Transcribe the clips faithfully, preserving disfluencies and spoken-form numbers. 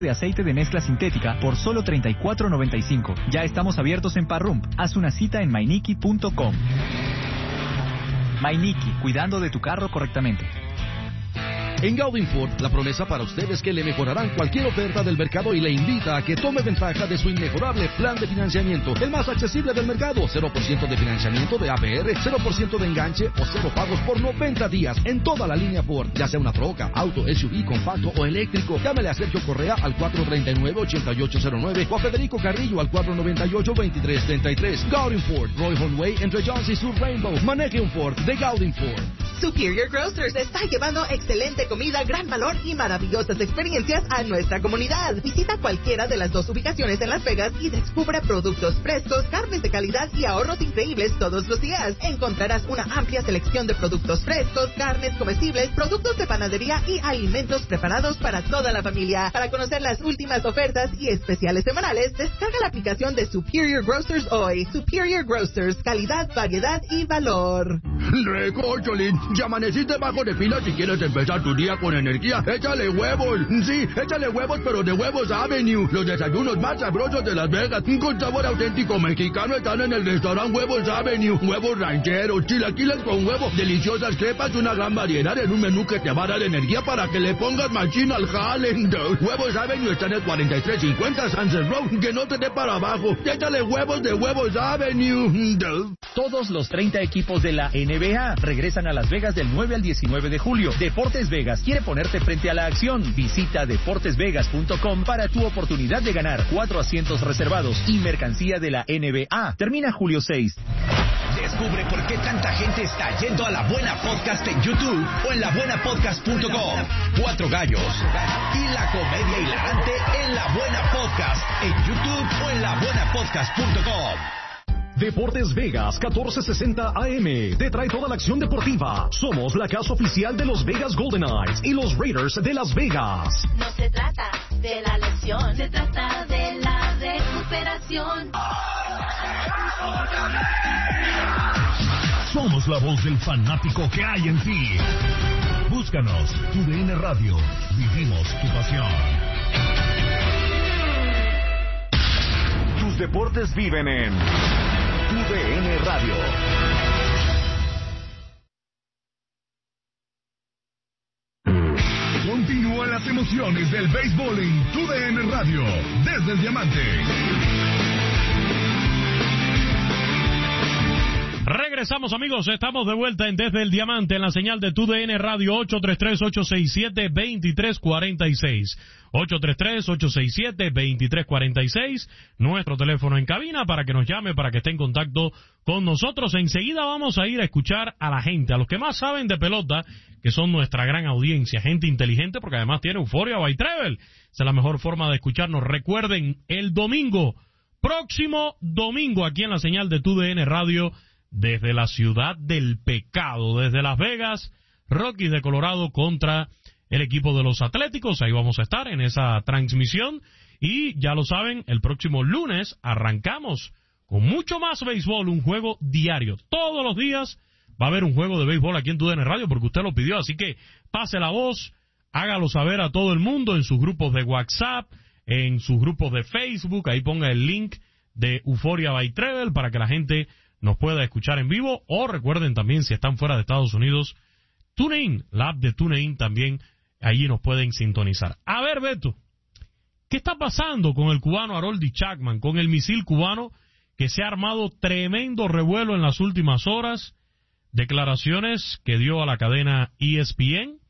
de aceite de mezcla sintética por solo treinta y cuatro noventa y cinco. Ya estamos abiertos en Parrump. Haz una cita en mainiki punto com. Mainiki, cuidando de tu carro correctamente. En Gaudin Ford, la promesa para usted es que le mejorarán cualquier oferta del mercado y le invita a que tome ventaja de su inmejorable plan de financiamiento, el más accesible del mercado. cero por ciento de financiamiento de A P R, cero por ciento de enganche o cero pagos por noventa días en toda la línea Ford, ya sea una troca, auto, S U V, compacto o eléctrico. Llámele a Sergio Correa al cuatro tres nueve, ocho ocho cero nueve o a Federico Carrillo al cuatro nueve ocho, dos tres tres tres. Gaudin Ford, Roy Honway entre Johns y Sur Rainbow. Maneje un Ford de Gaudin Ford. Superior Grocers está llevando excelente comida, gran valor y maravillosas experiencias a nuestra comunidad. Visita cualquiera de las dos ubicaciones en Las Vegas y descubre productos frescos, carnes de calidad y ahorros increíbles todos los días. Encontrarás una amplia selección de productos frescos, carnes comestibles, productos de panadería y alimentos preparados para toda la familia. Para conocer las últimas ofertas y especiales semanales, descarga la aplicación de Superior Grocers hoy. Superior Grocers, calidad, variedad y valor. Recócholín, ya amaneciste bajo de fila si quieres empezar tu día con energía. Échale huevos. Sí, échale huevos, pero de Huevos Avenue. Los desayunos más sabrosos de Las Vegas, con sabor auténtico mexicano, están en el restaurante Huevos Avenue. Huevos rancheros, chilaquiles con huevo, deliciosas crepas, una gran variedad en un menú que te va a dar energía para que le pongas machín al jale. Huevos Avenue está en el cuarenta y tres cincuenta Sunset Road. Que no te dé para abajo. Échale huevos de Huevos Avenue. Todos los treinta equipos de la N B A regresan a Las Vegas del nueve al diecinueve de julio. Deportes Vegas quiere ponerte frente a la acción. Visita deportes vegas punto com para tu oportunidad de ganar cuatro asientos reservados y mercancía de la N B A. Termina julio seis. Descubre por qué tanta gente está yendo a La Buena Podcast en YouTube o en la buena podcast punto com. Cuatro gallos y la comedia hilarante en La Buena Podcast en YouTube o en la buena podcast punto com. Deportes Vegas catorce sesenta A M te trae toda la acción deportiva. Somos la casa oficial de los Vegas Golden Knights y los Raiders de Las Vegas. No se trata de la lesión, se trata de la recuperación. Somos la voz del fanático que hay en ti. Búscanos, Tu D N Radio. Vivimos tu pasión. Tus deportes viven en Tu D N Radio. Continúan las emociones del béisbol en Tu D N Radio, desde el Diamante. Regresamos, amigos, estamos de vuelta en Desde el Diamante en la señal de Tu D N Radio. Ocho tres tres, ocho seis siete, dos tres cuatro seis. ocho tres tres, ocho seis siete, dos tres cuatro seis, nuestro teléfono en cabina para que nos llame, para que esté en contacto con nosotros. Enseguida vamos a ir a escuchar a la gente, a los que más saben de pelota, que son nuestra gran audiencia, gente inteligente, porque además tiene Euforia by Travel. Esa es la mejor forma de escucharnos. Recuerden, el domingo, próximo domingo, aquí en la señal de Tu D N Radio, desde la ciudad del pecado, desde Las Vegas, Rockies de Colorado contra el equipo de los Atléticos. Ahí vamos a estar en esa transmisión. Y ya lo saben, el próximo lunes arrancamos con mucho más béisbol, un juego diario. Todos los días va a haber un juego de béisbol aquí en Tu D N Radio porque usted lo pidió. Así que pase la voz, hágalo saber a todo el mundo en sus grupos de WhatsApp, en sus grupos de Facebook. Ahí ponga el link de Euphoria by Travel para que la gente nos pueda escuchar en vivo. O recuerden también, si están fuera de Estados Unidos, TuneIn, la app de TuneIn también, allí nos pueden sintonizar. A ver, Beto, ¿qué está pasando con el cubano Aroldis Chapman, con el misil cubano que se ha armado tremendo revuelo en las últimas horas? Declaraciones que dio a la cadena E S P N,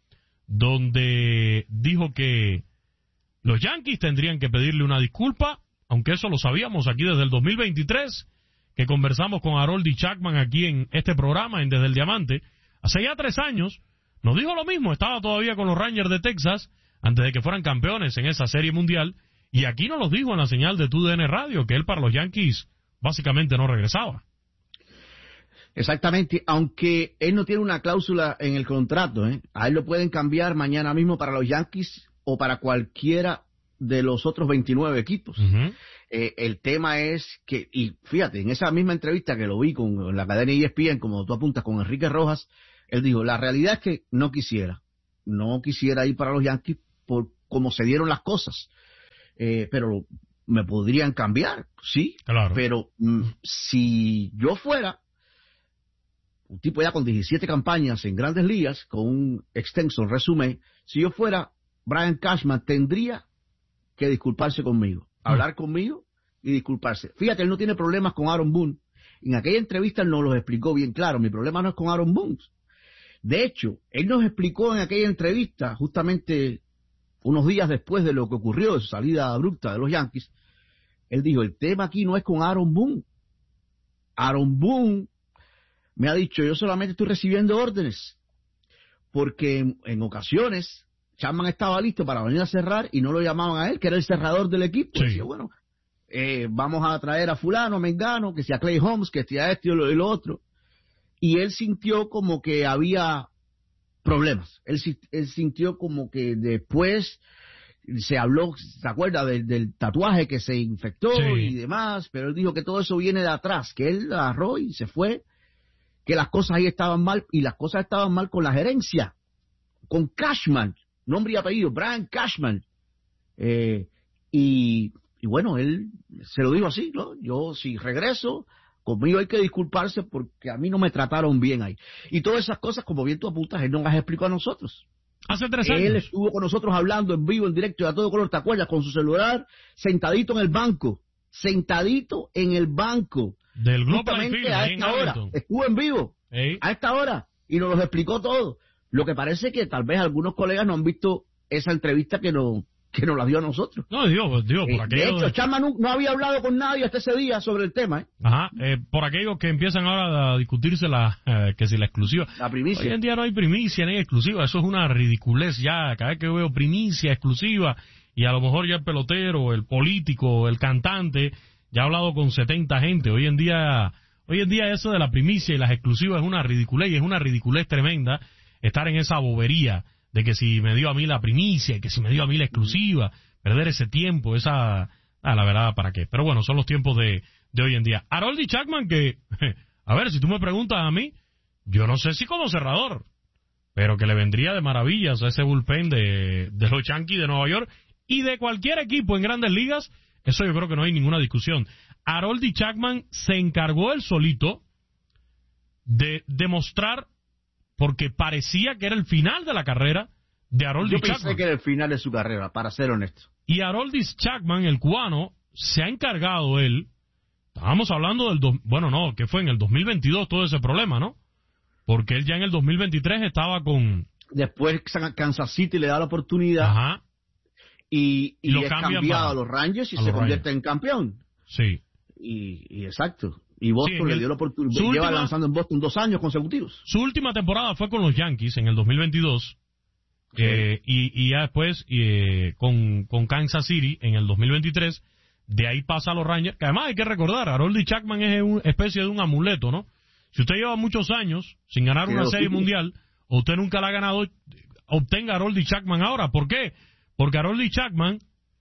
donde dijo que los Yankees tendrían que pedirle una disculpa, aunque eso lo sabíamos aquí desde el dos mil veintitrés, que conversamos con Aroldis Chapman aquí en este programa, en Desde el Diamante. Hace ya tres años nos dijo lo mismo, estaba todavía con los Rangers de Texas, antes de que fueran campeones en esa serie mundial, y aquí nos lo dijo en la señal de Tu D N Radio, que él para los Yankees básicamente no regresaba. Exactamente, aunque él no tiene una cláusula en el contrato, ¿eh? A él lo pueden cambiar mañana mismo para los Yankees o para cualquiera de los otros veintinueve equipos. Uh-huh. Eh, el tema es que, y fíjate, en esa misma entrevista que lo vi con la cadena E S P N, como tú apuntas, con Enrique Rojas, él dijo, la realidad es que no quisiera, no quisiera ir para los Yankees por cómo se dieron las cosas. eh, pero me podrían cambiar, sí, claro. Pero mm, si yo fuera un tipo ya con diecisiete campañas en Grandes Ligas, con un extenso resumen, si yo fuera Brian Cashman, tendría que disculparse conmigo, hablar conmigo y disculparse. Fíjate, él no tiene problemas con Aaron Boone. En aquella entrevista él nos lo explicó bien claro. Mi problema no es con Aaron Boone. De hecho, él nos explicó en aquella entrevista, justamente unos días después de lo que ocurrió, de su salida abrupta de los Yankees, él dijo, el tema aquí no es con Aaron Boone. Aaron Boone me ha dicho, yo solamente estoy recibiendo órdenes, porque en, en ocasiones Chapman estaba listo para venir a cerrar y no lo llamaban a él, que era el cerrador del equipo. Sí. Decía, bueno, eh, vamos a traer a fulano, a Mengano, que sea Clay Holmes, que sea este y lo, y lo otro. Y él sintió como que había problemas. Él, él sintió como que después se habló, ¿se acuerda? Del, del tatuaje que se infectó sí. y demás, pero él dijo que todo eso viene de atrás, que él agarró y se fue, que las cosas ahí estaban mal, y las cosas estaban mal con la gerencia, con Cashman, nombre y apellido, Brian Cashman. Eh, y, y bueno, él se lo dijo así, ¿no? Yo si regreso, conmigo hay que disculparse porque a mí no me trataron bien ahí. Y todas esas cosas, como bien tú apuntas, él nos las explicó a nosotros. Hace tres años. Él estuvo con nosotros hablando en vivo, en directo y a todo color, ¿te acuerdas? Con su celular, sentadito en el banco, sentadito en el banco. Del justamente a esta hora, estuvo en vivo, ¿Ey? a esta hora, y nos lo explicó todo. Lo que parece que tal vez algunos colegas no han visto esa entrevista que nos que nos la dio a nosotros. No, Dios, Dios, por eh, aquello... De hecho, de... Chapman no, no había hablado con nadie hasta ese día sobre el tema. ¿eh? Ajá, eh, por aquellos que empiezan ahora a discutirse la eh, que si la exclusiva. La primicia. Hoy en día no hay primicia ni exclusiva, eso es una ridiculez ya. Cada vez que veo primicia, exclusiva, y a lo mejor ya el pelotero, el político, el cantante, ya ha hablado con setenta gente. Hoy en día, hoy en día eso de la primicia y las exclusivas es una ridiculez, y es una ridiculez tremenda estar en esa bobería de que si me dio a mí la primicia y que si me dio a mí la exclusiva, perder ese tiempo, esa... Ah, la verdad, ¿para qué? Pero bueno, son los tiempos de, de hoy en día. Aroldis Chapman, que, a ver, si tú me preguntas a mí, yo no sé si como cerrador, pero que le vendría de maravillas a ese bullpen de, de los Yankees de Nueva York y de cualquier equipo en Grandes Ligas, eso yo creo que no hay ninguna discusión. Aroldis Chapman se encargó él solito de demostrar, porque parecía que era el final de la carrera de Aroldis Chapman. Yo pensé que era el final de su carrera, para ser honesto. Y Aroldis Chapman, el cubano, se ha encargado él, estábamos hablando del, do, bueno, no, que fue en el dos mil veintidós todo ese problema, ¿no? Porque él ya en el dos mil veintitrés estaba con... Después Kansas City le da la oportunidad. Ajá. Y, y, y lo es cambiado para, a los Rangers y se convierte Rangers. en campeón. Sí. Y, y exacto. Y Boston sí, el, le dio la oportunidad. Lleva última, lanzando en Boston dos años consecutivos. Su última temporada fue con los Yankees en el dos mil veintidós. Sí. Eh, y, y ya después eh, con, con Kansas City en el dos mil veintitrés. De ahí pasa a los Rangers. Que además hay que recordar, Aroldis Chapman es una especie de un amuleto, ¿no? Si usted lleva muchos años sin ganar sí, una serie sí. mundial, o usted nunca la ha ganado, obtenga a Aroldis Chapman ahora. ¿Por qué? Porque Aroldis Chapman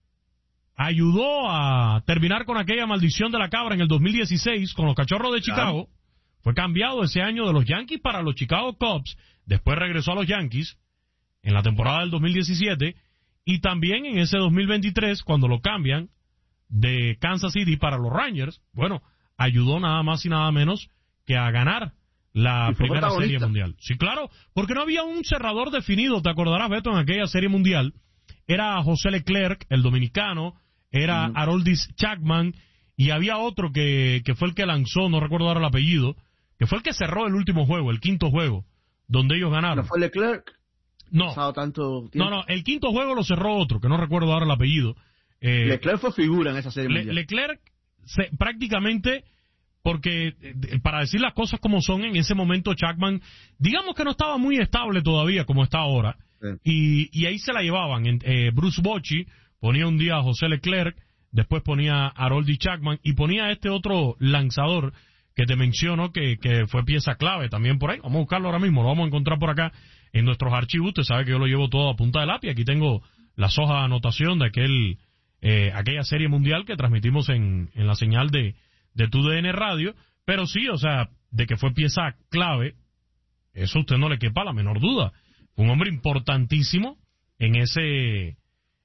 ayudó a terminar con aquella maldición de la cabra en el dos mil dieciséis con los Cachorros de Chicago. Claro. Fue cambiado ese año de los Yankees para los Chicago Cubs. Después regresó a los Yankees en la temporada del dos mil diecisiete. Y también en ese dos mil veintitrés, cuando lo cambian de Kansas City para los Rangers, bueno, ayudó nada más y nada menos que a ganar la primera serie mundial. Sí, claro, porque no había un cerrador definido, te acordarás, Beto, en aquella serie mundial. Era José Leclerc, el dominicano, era mm. Aroldis Chapman, y había otro que, que fue el que lanzó, no recuerdo ahora el apellido, que fue el que cerró el último juego, el quinto juego, donde ellos ganaron. ¿No fue Leclerc? No, tanto no, no, el quinto juego lo cerró otro, que no recuerdo ahora el apellido. Eh, Leclerc fue figura en esa serie Le, mundial. Leclerc se, prácticamente, porque eh, para decir las cosas como son, en ese momento Chapman, digamos que no estaba muy estable todavía como está ahora. Sí. Y, y ahí se la llevaban. Eh, Bruce Bochy ponía un día a José Leclerc, después ponía a Aroldis Chapman y ponía a este otro lanzador que te menciono que, que fue pieza clave también por ahí. Vamos a buscarlo ahora mismo, lo vamos a encontrar por acá en nuestros archivos. Usted sabe que yo lo llevo todo a punta de lápiz. Aquí tengo las hojas de anotación de aquel eh, aquella serie mundial que transmitimos en, en la señal de, de T U D N Radio. Pero sí, o sea, de que fue pieza clave, eso a usted no le quepa la menor duda. Un hombre importantísimo en ese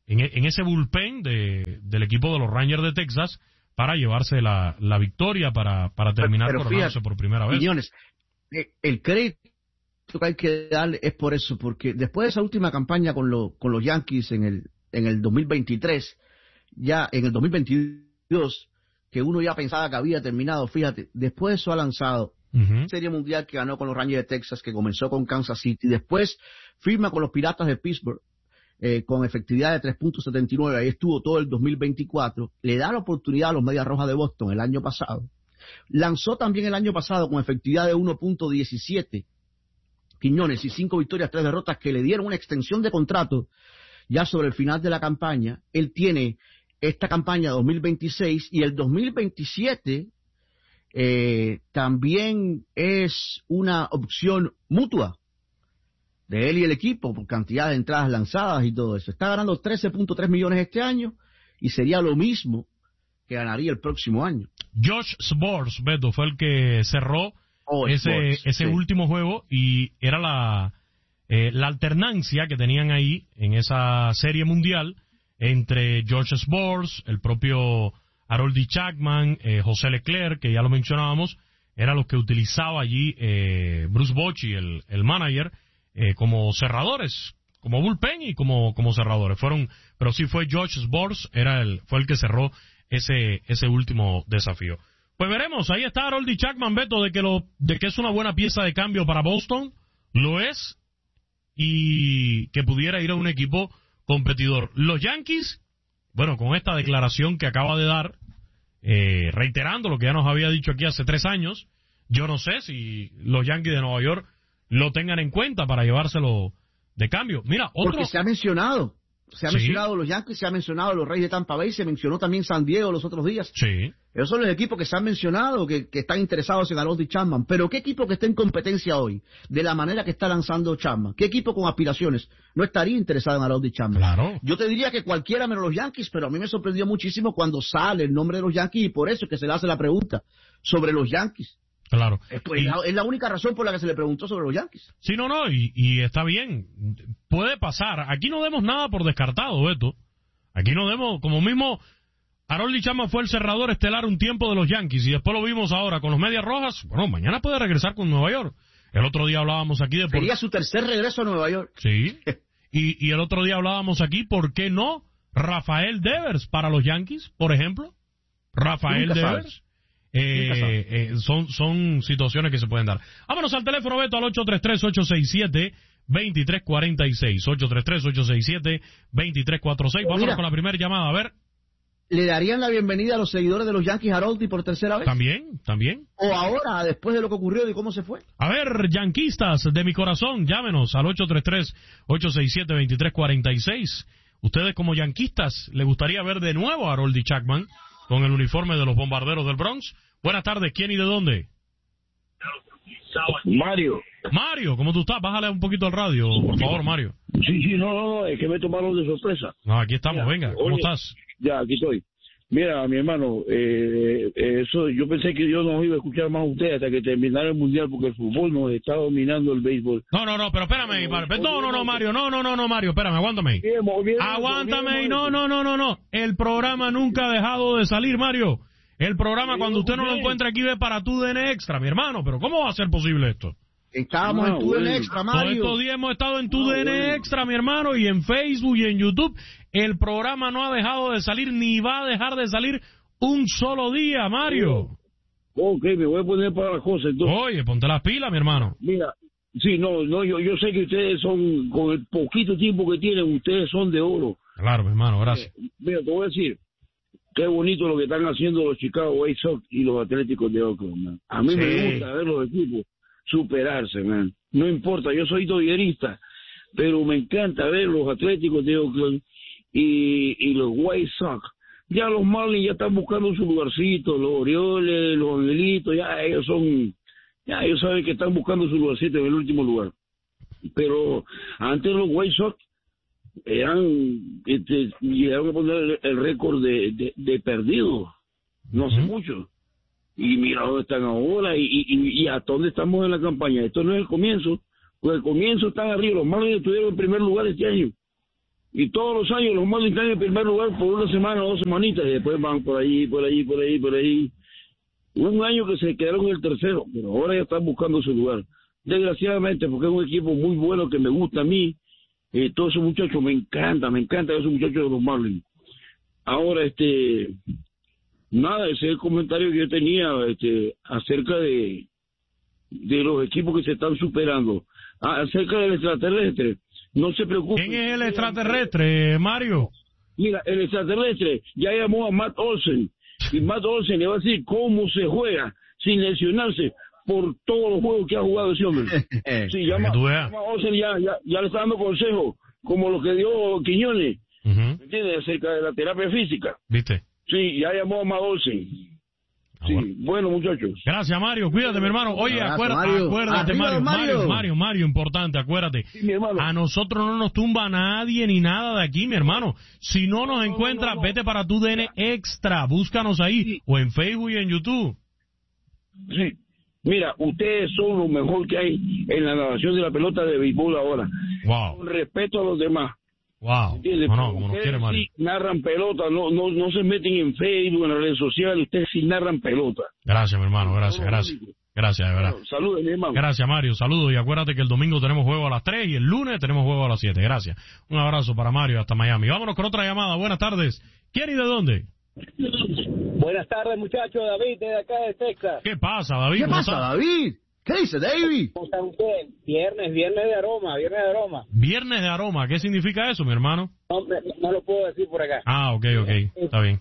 en, en ese bullpen de, del equipo de los Rangers de Texas para llevarse la, la victoria, para, para terminar pero, pero coronándose fíjate, por primera vez. Millones, el crédito que hay que darle es por eso, porque después de esa última campaña con, lo, con los Yankees en el, en el dos mil veintitrés, ya en el dos mil veintidós, que uno ya pensaba que había terminado, fíjate, después de eso ha lanzado uh-huh. Serie Mundial que ganó con los Rangers de Texas, que comenzó con Kansas City, después firma con los Piratas de Pittsburgh, eh, con efectividad de tres punto setenta y nueve, ahí estuvo todo el dos mil veinticuatro, le da la oportunidad a los Medias Rojas de Boston el año pasado, lanzó también el año pasado con efectividad de uno punto diecisiete, Quiñones, y cinco victorias, tres derrotas, que le dieron una extensión de contrato ya sobre el final de la campaña. Él tiene esta campaña dos mil veintiséis y el dos mil veintisiete eh, también es una opción mutua de él y el equipo por cantidad de entradas lanzadas y todo eso. Está ganando trece punto tres millones este año y sería lo mismo que ganaría el próximo año. Josh Sborz, Beto, fue el que cerró oh, ese, Sports, ese sí. último juego, y era la, eh, la alternancia que tenían ahí en esa serie mundial entre George Sborz, el propio Harold Chapman, eh, José Leclerc, que ya lo mencionábamos, eran los que utilizaba allí eh, Bruce Bochy, el, el manager, eh, como cerradores, como bullpen y como, como cerradores. Fueron, pero sí fue George Sborz, era el, fue el que cerró ese, ese último desafío. Pues veremos, ahí está Harold Chapman, Beto, de que lo, de que es una buena pieza de cambio para Boston, lo es, y que pudiera ir a un equipo competidor. Los Yankees, bueno, con esta declaración que acaba de dar, eh, reiterando lo que ya nos había dicho aquí hace tres años, yo no sé si los Yankees de Nueva York lo tengan en cuenta para llevárselo de cambio. Mira, otro... Porque se ha mencionado, se ha sí. mencionado los Yankees, se ha mencionado los Reyes de Tampa Bay, se mencionó también San Diego los otros días. Sí. Esos son los equipos que se han mencionado, que, que están interesados en Harold Chapman. Pero ¿qué equipo que está en competencia hoy, de la manera que está lanzando Chapman? ¿Qué equipo con aspiraciones no estaría interesado en Harold Chapman? Claro. Yo te diría que cualquiera menos los Yankees, pero a mí me sorprendió muchísimo cuando sale el nombre de los Yankees, y por eso es que se le hace la pregunta sobre los Yankees. Claro. Es, pues, y, es la única razón por la que se le preguntó sobre los Yankees. Sí, no, no, y, y está bien. Puede pasar. Aquí no demos nada por descartado, Beto. Aquí no demos, como mismo... Harold Chapman fue el cerrador estelar un tiempo de los Yankees y después lo vimos ahora con los Medias Rojas. Bueno, mañana puede regresar con Nueva York. El otro día hablábamos aquí de... Sería por... su tercer regreso a Nueva York. Sí. y, y el otro día hablábamos aquí, ¿por qué no? Rafael Devers para los Yankees, por ejemplo. Rafael Devers. Eh, eh, son, son situaciones que se pueden dar. Vámonos al teléfono, Beto, al ocho tres tres, ocho seis siete, dos tres cuatro seis. ocho tres tres, ocho seis siete, dos tres cuatro seis. Vámonos Mira. con la primera llamada, a ver. ¿Le darían la bienvenida a los seguidores de los Yankees a Haroldi por tercera vez? También, también. ¿O ahora, después de lo que ocurrió y cómo se fue? A ver, yanquistas de mi corazón, llámenos al ocho tres tres, ocho seis siete, dos tres cuatro seis. Ustedes como yanquistas, ¿le gustaría ver de nuevo a Harold Chapman con el uniforme de los Bombarderos del Bronx? Buenas tardes, ¿quién y de dónde? Mario. Mario, ¿cómo tú estás? Bájale un poquito al radio, por favor, Mario. Sí, sí, no, no, no, es que me tomaron de sorpresa. No, aquí estamos, Mira, venga, ¿cómo oye, estás? Ya, aquí estoy. Mira, mi hermano, eh, eso yo pensé que yo no iba a escuchar más a usted hasta que terminara el Mundial, porque el fútbol nos está dominando el béisbol. No, no, no, pero espérame, Mario. No, no, no, Mario, no, no, no, no, Mario, espérame, aguántame. Bien, bien, aguántame, bien, no, no, no, no, no. El programa nunca ha dejado de salir, Mario. El programa, bien, cuando usted no lo encuentra aquí, ve para tu D N Extra, mi hermano, pero ¿cómo va a ser posible esto? Estábamos no, en tu bueno. D N Extra, Mario. Todos estos días hemos estado en tu no, D N bueno. Extra, mi hermano, y en Facebook y en YouTube. El programa no ha dejado de salir, ni va a dejar de salir un solo día, Mario. Ok, me voy a poner para las cosas, entonces. Oye, ponte las pilas, mi hermano. Mira, sí, no, no, yo, yo sé que ustedes son, con el poquito tiempo que tienen, ustedes son de oro. Claro, mi hermano, gracias. Eh, mira, te voy a decir, qué bonito lo que están haciendo los Chicago White Sox y los Atléticos de Oakland, man. A mí sí. me gusta ver los equipos superarse, man. No importa, yo soy dodgerista, pero me encanta ver los Atléticos de Oakland y, y los White Sox. Ya los Marlins ya están buscando su lugarcito, los Orioles, los Angelitos, ya ellos son, ya ellos saben que están buscando su lugarcito en el último lugar. Pero antes los White Sox eran, este, llegaron a poner el, el récord de, de, de perdidos, no sé uh-huh. mucho. Y mira dónde están ahora y, y, y hasta dónde estamos en la campaña. Esto no es el comienzo, porque el comienzo están arriba. Los Marlins estuvieron en primer lugar este año. Y todos los años los Marlins están en primer lugar por una semana o dos semanitas y después van por ahí, por ahí, por ahí, por ahí. Hubo un año que se quedaron en el tercero, pero ahora ya están buscando su lugar. Desgraciadamente, porque es un equipo muy bueno que me gusta a mí. Eh, todos esos muchachos me encantan, me encantan esos muchachos de los Marlins. Ahora, este, nada, ese es el comentario que yo tenía este, acerca de, de los equipos que se están superando. Ah, acerca del extraterrestre, no se preocupen. ¿Quién es el extraterrestre, Mario? Mira, el extraterrestre ya llamó a Matt Olsen. Y Matt Olsen le va a decir cómo se juega sin lesionarse por todos los juegos que ha jugado ese hombre. Sí, llama, llama a Olsen ya, ya, ya le está dando consejos, como lo que dio Quiñones, uh-huh. ¿Me entiendes? Acerca de la terapia física. ¿Viste? Sí, ya llamó a Matt Olsen. Ah, sí, bueno. bueno, muchachos. Gracias, Mario. Cuídate, mi hermano. Oye, Abrazo, acuérdate, Mario. acuérdate Mario, Mario. Mario, Mario, Mario, importante, acuérdate. Sí, mi hermano. A nosotros no nos tumba nadie ni nada de aquí, mi hermano. Si no nos no, encuentras, no, no, no. vete para tu D N Extra. Búscanos ahí, sí. o en Facebook y en YouTube. Sí. Mira, ustedes son lo mejor que hay en la narración de la pelota de béisbol ahora. Wow. Con respeto a los demás. Wow. ¿Entiendes? No, no, como nos quiere, Mario. Sí narran pelota, no, no, no se meten en Facebook, en las redes sociales, ustedes sí narran pelota. Gracias, mi hermano, gracias, gracias. Gracias, de verdad. Bueno, saludos, mi hermano. Gracias, Mario, saludos. Y acuérdate que el domingo tenemos juego a las tres y el lunes tenemos juego a las siete. Gracias. Un abrazo para Mario hasta Miami. Vámonos con otra llamada. Buenas tardes. ¿Quién y de dónde? Buenas tardes, muchachos. David, de acá de Texas. ¿Qué pasa, David? ¿Qué pasa, David? ¿Qué dice, David? ¿Cómo están ustedes? Viernes, viernes de aroma, viernes de aroma. Viernes de aroma, ¿qué significa eso, mi hermano? No, no, no lo puedo decir por acá. Ah, ok, ok, está bien.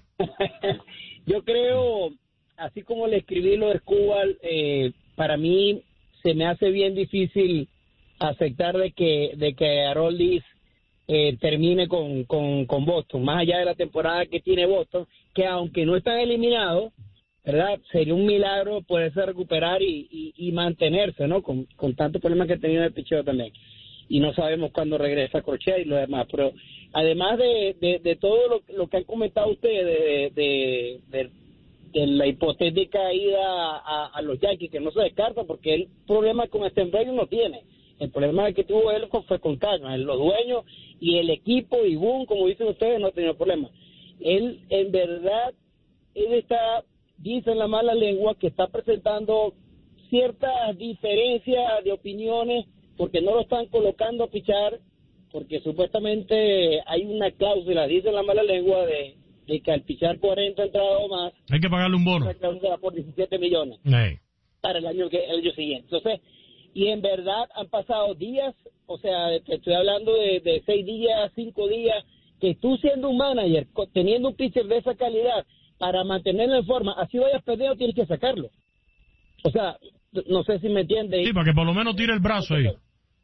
Yo creo, así como le escribí lo de Escobar, eh, para mí se me hace bien difícil aceptar de que de que Aroldis eh, termine con, con, con Boston, más allá de la temporada que tiene Boston, que aunque no están eliminados, ¿verdad? Sería un milagro poderse recuperar y, y, y mantenerse, ¿no? Con, con tantos problemas que ha tenido el picheo también. Y no sabemos cuándo regresa Crochet y lo demás. Pero además de, de, de todo lo, lo que han comentado ustedes de, de, de, de la hipotética ida a, a los Yankees, que no se descarta porque el problema con Stenberg no tiene. El problema que tuvo él fue con Calma. Los dueños y el equipo y boom, como dicen ustedes, no ha tenido problema. Él, en verdad, él está... dicen la mala lengua que está presentando ciertas diferencias de opiniones porque no lo están colocando a pichar, porque supuestamente hay una cláusula, dicen la mala lengua, de, de que al pichar cuarenta entradas o más hay que pagarle un bono, una cláusula por diecisiete millones hey. para el año que el año siguiente. Entonces, y en verdad han pasado días, o sea, te estoy hablando de, de seis días, cinco días, que tú siendo un manager, teniendo un pitcher de esa calidad, para mantenerlo en forma, así vayas perdiendo, tienes que sacarlo. O sea, no sé si me entiendes. Sí, para que por lo menos tire el brazo ahí.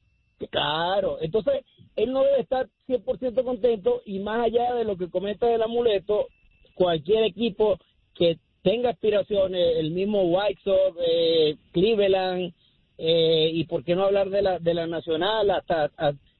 Claro, entonces él no debe estar cien por ciento contento, y más allá de lo que comenta del amuleto, cualquier equipo que tenga aspiraciones, el mismo White Sox, eh, Cleveland, eh, y por qué no hablar de la de la nacional, hasta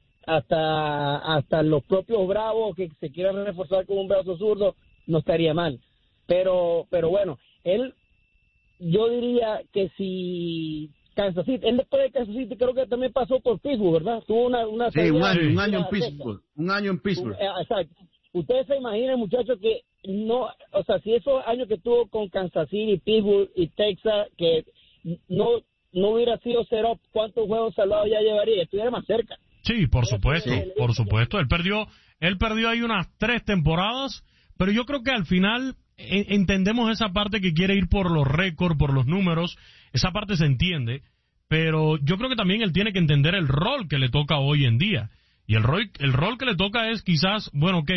hasta hasta los propios Bravos que se quieran reforzar con un brazo zurdo, no estaría mal. Pero pero bueno, él, yo diría que si Kansas City, él después de Kansas City creo que también pasó por Pittsburgh, ¿verdad? Tuvo una... una sí, un año, un año en Pittsburgh, un año en Pittsburgh. Exacto. Ustedes se imaginan, muchachos, que no, o sea, si esos años que tuvo con Kansas City, Pittsburgh y Texas, que no no hubiera sido cero, ¿cuántos juegos salvados ya llevaría? Estuviera más cerca. Sí, por supuesto, por supuesto. Él perdió, él perdió ahí unas tres temporadas, pero yo creo que al final entendemos esa parte que quiere ir por los récords, por los números, esa parte se entiende, pero yo creo que también él tiene que entender el rol que le toca hoy en día, y el rol, el rol que le toca es quizás, bueno, ok,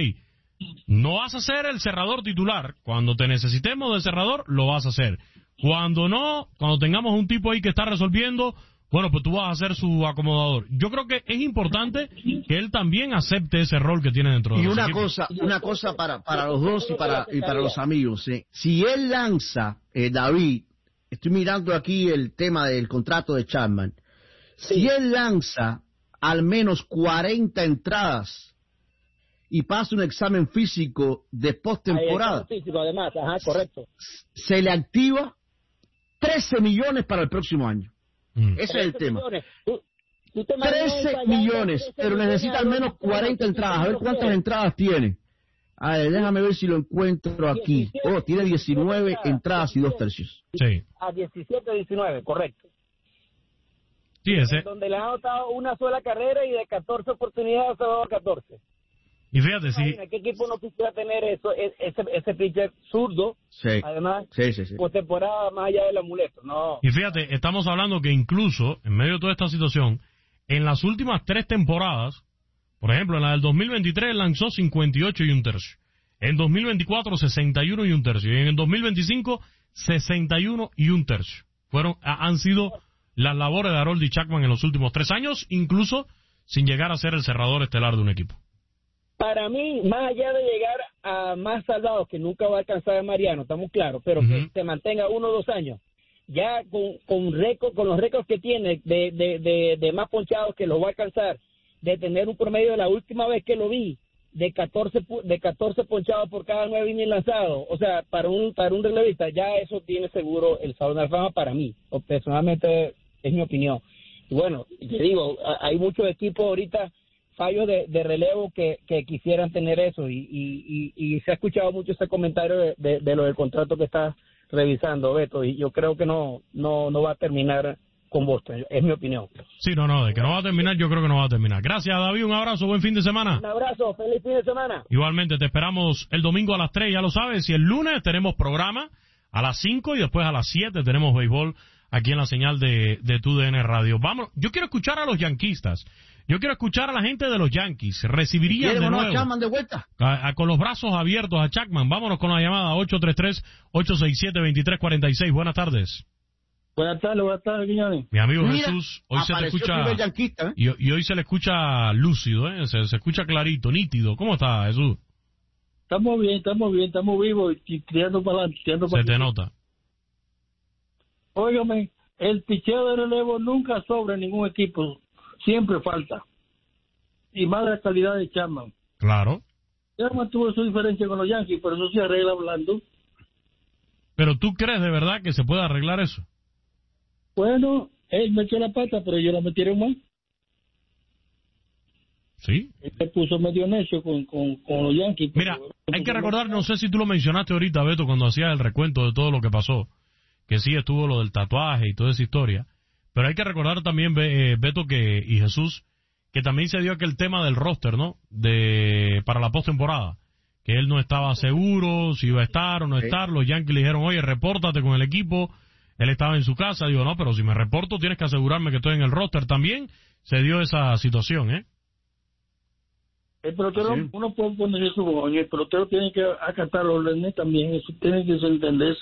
no vas a ser el cerrador titular, cuando te necesitemos de cerrador, lo vas a hacer, cuando no, cuando tengamos un tipo ahí que está resolviendo, bueno, pues tú vas a ser su acomodador. Yo creo que es importante que él también acepte ese rol que tiene dentro de y los una equipos. cosa, una cosa para para los dos y para y para los amigos. ¿eh? Si él lanza, eh, David, estoy mirando aquí el tema del contrato de Chapman. Si sí. él lanza al menos cuarenta entradas y pasa un examen físico de postemporada, físico además, ajá, correcto. Se le activa trece millones para el próximo año. Mm. Ese es el tema. Tú, trece millones, pero necesita al menos cuarenta entradas. A ver cuántas entradas tiene. A ver, déjame ver si lo encuentro aquí. Oh, tiene diecinueve entradas y dos tercios. Sí. A diecisiete, diecinueve, correcto. Sí, ese. Donde le han anotado una sola carrera y de catorce oportunidades se ha dado catorce. Y fíjate, sí. Imagina, ¿qué equipo no quisiera tener eso, ese, ese pitcher zurdo? Sí. Además, sí, sí, sí. por temporada más allá del amuleto. No. Y fíjate, estamos hablando que incluso, en medio de toda esta situación, en las últimas tres temporadas, por ejemplo, en la del dos mil veintitrés lanzó cincuenta y ocho y un tercio. En dos mil veinticuatro, sesenta y uno y un tercio. Y en el dos mil veinticinco, sesenta y uno y un tercio. Fueron, han sido las labores de Aroldis Chapman en los últimos tres años, incluso sin llegar a ser el cerrador estelar de un equipo. Para mí, más allá de llegar a más salvados, que nunca va a alcanzar a Mariano, estamos claros, pero uh-huh. que se mantenga uno o dos años, ya con con récord, con los récords que tiene de, de, de, de más ponchados que los va a alcanzar, de tener un promedio de la última vez que lo vi, de catorce de catorce ponchados por cada nueve innings lanzados, o sea, para un para un relevista, ya eso tiene seguro el Salón de la Fama para mí, o personalmente es mi opinión. Y bueno, te digo, hay muchos equipos ahorita fallos de, de relevo que, que quisieran tener eso y, y, y, y se ha escuchado mucho ese comentario de, de, de lo del contrato que está revisando Beto, y yo creo que no no no va a terminar con Boston, es mi opinión. Sí, no, no, de que no va a terminar, yo creo que no va a terminar. Gracias, David, un abrazo, buen fin de semana. Un abrazo, feliz fin de semana. Igualmente, te esperamos el domingo a las tres, ya lo sabes, y el lunes tenemos programa a las cinco y después a las siete tenemos béisbol aquí en la señal de, de T U D N Radio. Vamos, yo quiero escuchar a los yanquistas. Yo quiero escuchar a la gente de los Yankees. Recibirían de nuevo a Chapman de vuelta? A, a, con los brazos abiertos a Chapman. Vámonos con la llamada ocho tres tres, ocho seis siete, dos tres cuatro seis. Buenas tardes. Buenas tardes, buenas tardes, Quiñones. Mi amigo Mira, Jesús, hoy se te escucha yanquista, ¿eh? y, y hoy se le escucha lúcido, ¿eh? se, se escucha clarito, nítido. ¿Cómo está, Jesús? Estamos bien, estamos bien, estamos vivos y tirando para adelante. Tirando para se te nota. Óigame, el picheo de relevo nunca sobra en ningún equipo. Siempre falta. Y más la calidad de Chapman. Claro. Chapman tuvo su diferencia con los Yankees, pero eso se arregla hablando. ¿Pero tú crees de verdad que se puede arreglar eso? Bueno, él metió la pata, pero ellos la metieron mal. Sí. Él se puso medio necio con, con, con los Yankees. Mira, hay que recordar, no sé si tú lo mencionaste ahorita, Beto, cuando hacías el recuento de todo lo que pasó, que sí estuvo lo del tatuaje y toda esa historia. Pero hay que recordar también, Beto que y Jesús, que también se dio aquel tema del roster, ¿no? De para la postemporada, que él no estaba seguro si iba a estar o no sí. estar. Los Yankees le dijeron, oye, repórtate con el equipo. Él estaba en su casa. Digo, no, pero si me reporto tienes que asegurarme que estoy en el roster. También se dio esa situación, ¿eh? El pelotero, sí. uno puede ponerse su boño, el pelotero tiene que acatar los órdenes también, eso tiene que entenderse.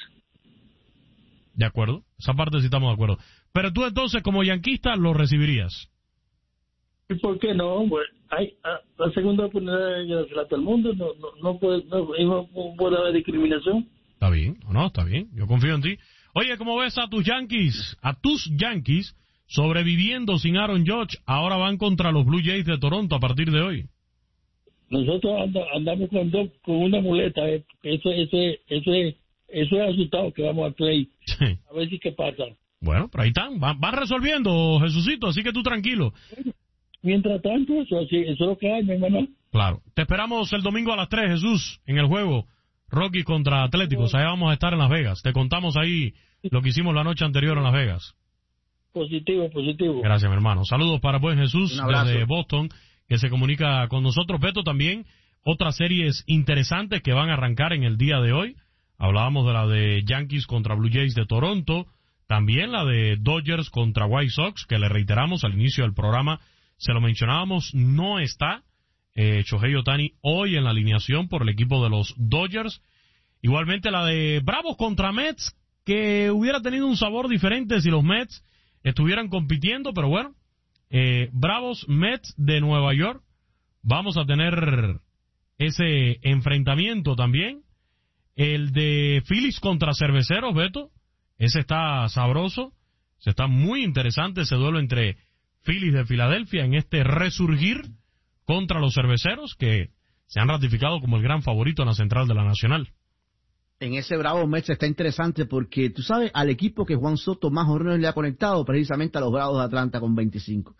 De acuerdo, esa parte sí estamos de acuerdo. Pero tú entonces, como yanquista, lo recibirías. ¿Y por qué no? Bueno, hay, a, la segunda oportunidad de todo el mundo, no, no, no, puede, no, no puede haber discriminación. Está bien, o no, está bien, yo confío en ti. Oye, ¿cómo ves a tus Yankees, a tus Yankees sobreviviendo sin Aaron Judge? Ahora van contra los Blue Jays de Toronto a partir de hoy. Nosotros anda, andamos con, dos, con una muleta, eh. eso, eso, eso, eso, eso es asustado que vamos a play. Sí. A ver si qué pasa. Bueno, pero ahí están, van, van resolviendo, Jesucito, así que tú tranquilo. Mientras tanto, eso, eso es lo que hay, mi hermano. Claro. Te esperamos el domingo a las tres, Jesús, en el juego Rockies contra Atléticos. Ahí vamos a estar en Las Vegas. Te contamos ahí lo que hicimos la noche anterior en Las Vegas. Positivo, positivo. Gracias, mi hermano. Saludos para buen Jesús desde Boston, que se comunica con nosotros. Beto, también otras series interesantes que van a arrancar en el día de hoy. Hablábamos de la de Yankees contra Blue Jays de Toronto. También la de Dodgers contra White Sox, que le reiteramos al inicio del programa, se lo mencionábamos, no está eh, Shohei Ohtani hoy en la alineación por el equipo de los Dodgers. Igualmente la de Bravos contra Mets, que hubiera tenido un sabor diferente si los Mets estuvieran compitiendo, pero bueno, eh, Bravos Mets de Nueva York, vamos a tener ese enfrentamiento también. El de Phillies contra Cerveceros, Beto, ese está sabroso, se está muy interesante ese duelo entre Phillies de Filadelfia en este resurgir contra los Cerveceros, que se han ratificado como el gran favorito en la central de la Nacional. En ese Bravos Mets está interesante porque, tú sabes, al equipo que Juan Soto más honrones le ha conectado, precisamente a los Bravos de Atlanta con veinticinco.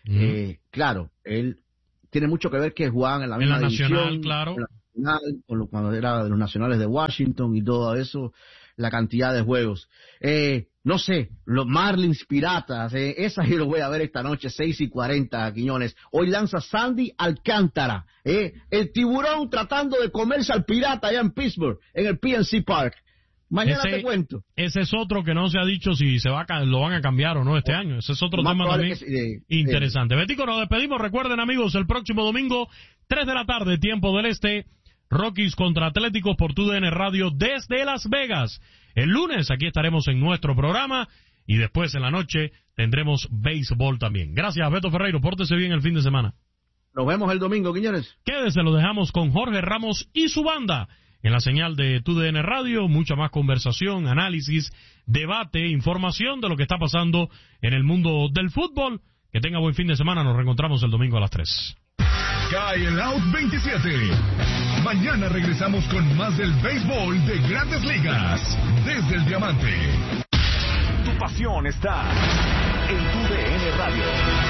Mm. Eh, claro, él tiene mucho que ver que jugaban en la misma en la división, nacional, claro. En la nacional, con lo, cuando era de los nacionales de Washington y todo eso, la cantidad de juegos. Eh, no sé, los Marlins Piratas, eh, esa yo lo voy a ver esta noche, seis y cuarenta, Quiñones. Hoy lanza Sandy Alcántara, eh, el tiburón tratando de comerse al pirata allá en Pittsburgh, en el P N C Park. Mañana ese, te cuento. Ese es otro que no se ha dicho si se va a, lo van a cambiar o no este año. Ese es otro tema también que, eh, interesante. Eh. Betico, nos despedimos. Recuerden, amigos, el próximo domingo, tres de la tarde, tiempo del este, Rockies contra Atléticos por T U D N Radio desde Las Vegas. El lunes aquí estaremos en nuestro programa y después en la noche tendremos béisbol también. Gracias, Beto Ferreiro. Pórtese bien el fin de semana. Nos vemos el domingo, Quiñones. Quédese, lo dejamos con Jorge Ramos y su banda. En la señal de T U D N Radio, mucha más conversación, análisis, debate, información de lo que está pasando en el mundo del fútbol. Que tenga buen fin de semana, nos reencontramos el domingo a las tres. Cae el Out veintisiete. Mañana regresamos con más del béisbol de Grandes Ligas, desde el Diamante. Tu pasión está en T U D N Radio.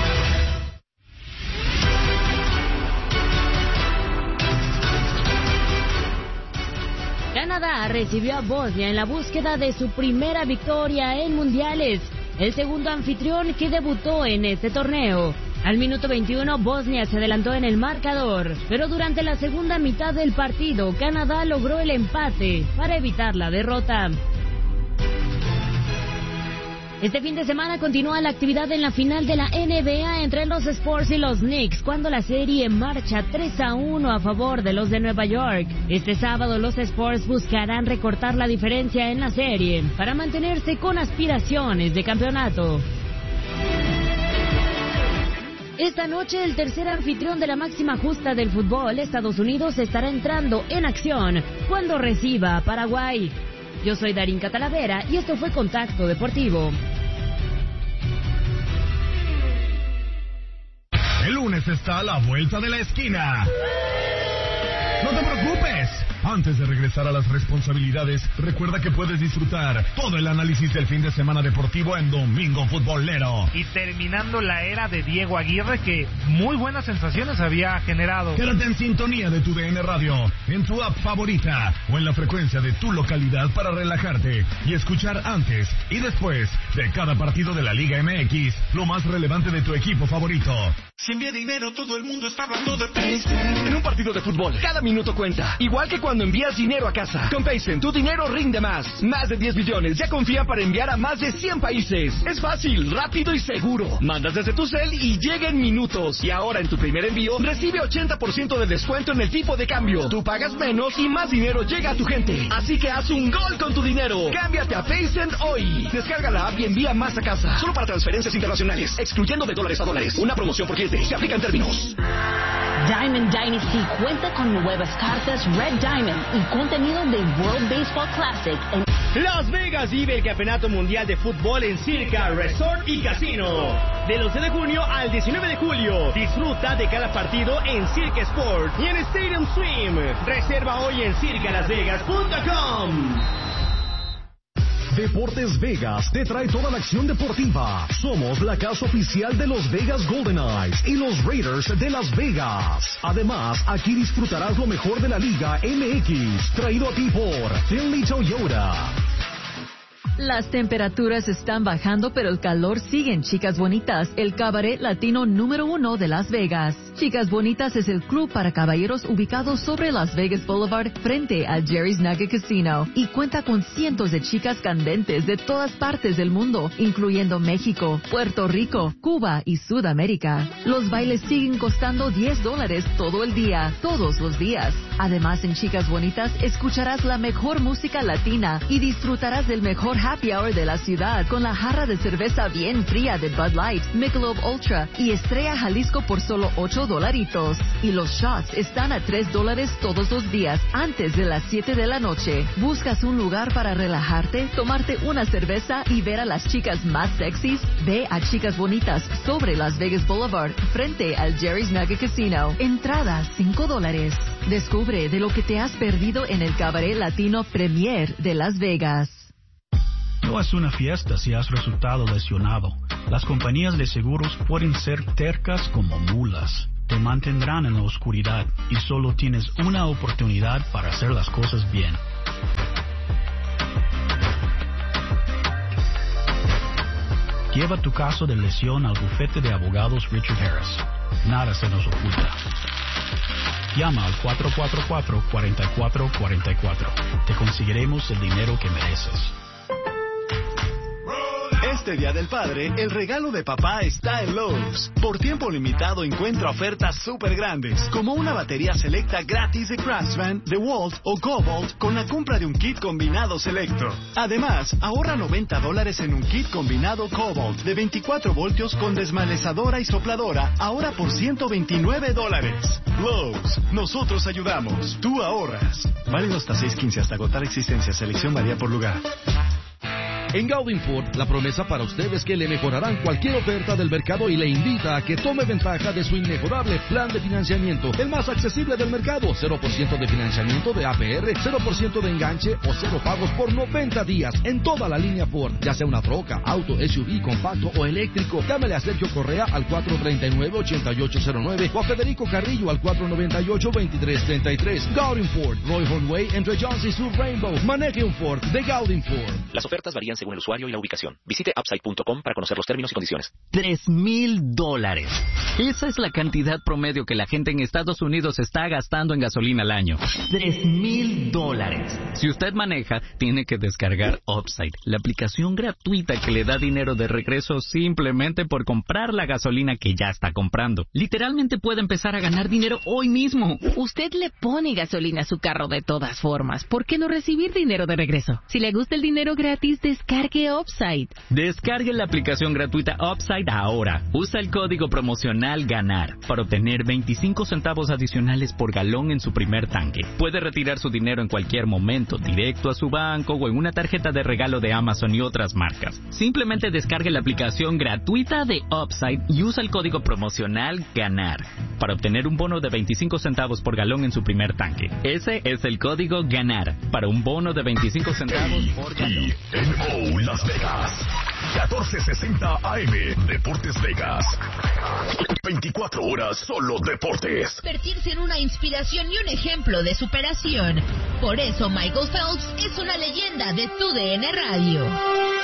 Canadá recibió a Bosnia en la búsqueda de su primera victoria en mundiales, el segundo anfitrión que debutó en este torneo. Al minuto veintiuno, Bosnia se adelantó en el marcador, pero durante la segunda mitad del partido, Canadá logró el empate para evitar la derrota. Este fin de semana continúa la actividad en la final de la N B A entre los Spurs y los Knicks, cuando la serie marcha tres a uno a favor de los de Nueva York. Este sábado los Spurs buscarán recortar la diferencia en la serie para mantenerse con aspiraciones de campeonato. Esta noche el tercer anfitrión de la máxima justa del fútbol, Estados Unidos, estará entrando en acción cuando reciba a Paraguay. Yo soy Darín Catalavera y esto fue Contacto Deportivo. El lunes está a la vuelta de la esquina. No te preocupes. Antes de regresar a las responsabilidades, recuerda que puedes disfrutar todo el análisis del fin de semana deportivo en Domingo Futbolero. Y terminando la era de Diego Aguirre, que muy buenas sensaciones había generado. Quédate en sintonía de tu D N Radio, en tu app favorita o en la frecuencia de tu localidad para relajarte y escuchar antes y después de cada partido de la Liga M X lo más relevante de tu equipo favorito. Si envía dinero, todo el mundo está hablando de PaySend. En un partido de fútbol, cada minuto cuenta. Igual que cuando envías dinero a casa. Con PaySend, tu dinero rinde más. Más de diez millones ya confían para enviar a más de cien países. Es fácil, rápido y seguro. Mandas desde tu cel y llega en minutos. Y ahora en tu primer envío, recibe ochenta por ciento de descuento en el tipo de cambio. Tú pagas menos y más dinero llega a tu gente. Así que haz un gol con tu dinero. Cámbiate a PaySend hoy. Descarga la app y envía más a casa. Solo para transferencias internacionales, excluyendo de dólares a dólares. Una promoción por cliente. Se aplica en términos. Diamond Dynasty cuenta con nuevas cartas Red Diamond y contenido de World Baseball Classic. En... Las Vegas vive el Campeonato Mundial de Fútbol en Circa Resort y Casino. Del once de junio al diecinueve de julio. Disfruta de cada partido en Circa Sport y en Stadium Swim. Reserva hoy en circa las vegas punto com. Deportes Vegas te trae toda la acción deportiva. Somos la casa oficial de los Vegas Golden Knights y los Raiders de Las Vegas. Además, aquí disfrutarás lo mejor de la Liga M X, traído a ti por Finley Toyota. Las temperaturas están bajando, pero el calor sigue en Chicas Bonitas, el cabaret latino número uno de Las Vegas. Chicas Bonitas es el club para caballeros ubicado sobre Las Vegas Boulevard frente a Jerry's Nugget Casino y cuenta con cientos de chicas candentes de todas partes del mundo, incluyendo México, Puerto Rico, Cuba y Sudamérica. Los bailes siguen costando diez dólares todo el día, todos los días. Además, en Chicas Bonitas escucharás la mejor música latina y disfrutarás del mejor happy hour de la ciudad con la jarra de cerveza bien fría de Bud Light, Michelob Ultra y Estrella Jalisco por solo ocho dolaritos. Y los shots están a tres dólares todos los días antes de las siete de la noche. ¿Buscas un lugar para relajarte, tomarte una cerveza y ver a las chicas más sexys? Ve a Chicas Bonitas sobre Las Vegas Boulevard frente al Jerry's Nugget Casino. Entrada cinco dólares. Descubre de lo que te has perdido en el Cabaret Latino Premier de Las Vegas. No es una fiesta si has resultado lesionado. Las compañías de seguros pueden ser tercas como mulas. Te mantendrán en la oscuridad y solo tienes una oportunidad para hacer las cosas bien. Lleva tu caso de lesión al bufete de abogados Richard Harris. Nada se nos oculta. Llama al cuatro cuatro cuatro, cuatro cuatro cuatro cuatro. Te conseguiremos el dinero que mereces. Este Día del Padre, el regalo de papá está en Lowe's. Por tiempo limitado encuentra ofertas súper grandes, como una batería selecta gratis de Craftsman, DeWalt o Cobalt con la compra de un kit combinado selecto. Además, ahorra noventa dólares en un kit combinado Cobalt de veinticuatro voltios con desmalezadora y sopladora, ahora por ciento veintinueve dólares. Lowe's, nosotros ayudamos, tú ahorras. Válido hasta seis quince hasta agotar existencia, selección varía por lugar. En Gaudin Ford, la promesa para usted es que le mejorarán cualquier oferta del mercado y le invita a que tome ventaja de su inmejorable plan de financiamiento, el más accesible del mercado. cero por ciento de financiamiento de A P R, cero por ciento de enganche o cero pagos por noventa días en toda la línea Ford, ya sea una troca, auto, S U V, compacto o eléctrico. Llámele a Sergio Correa al cuatro tres nueve, ocho ocho cero nueve o a Federico Carrillo al cuatro nueve ocho, veintitrés treinta y tres. Gaudin Ford, Roy Hornway, entre Jones y Sur Rainbow. Maneje un Ford de Gaudin Ford. Las ofertas varían según el usuario y la ubicación. Visite upside punto com para conocer los términos y condiciones. Tres mil dólares. Esa es la cantidad promedio que la gente en Estados Unidos está gastando en gasolina al año. Tres mil dólares. Si usted maneja, tiene que descargar Upside, la aplicación gratuita que le da dinero de regreso simplemente por comprar la gasolina que ya está comprando. Literalmente puede empezar a ganar dinero hoy mismo. Usted le pone gasolina a su carro de todas formas. ¿Por qué no recibir dinero de regreso? Si le gusta el dinero gratis, descargue Upside. Descargue la aplicación gratuita Upside ahora. Usa el código promocional GANAR para obtener veinticinco centavos adicionales por galón en su primer tanque. Puede retirar su dinero en cualquier momento, directo a su banco o en una tarjeta de regalo de Amazon y otras marcas. Simplemente descargue la aplicación gratuita de Upside y usa el código promocional GANAR para obtener un bono de veinticinco centavos por galón en su primer tanque. Ese es el código GANAR para un bono de veinticinco centavos por galón. Oh, Las Vegas, catorce sesenta A M, Deportes Vegas. veinticuatro horas solo deportes. Convertirse en una inspiración y un ejemplo de superación. Por eso Michael Phelps es una leyenda de tu D N Radio.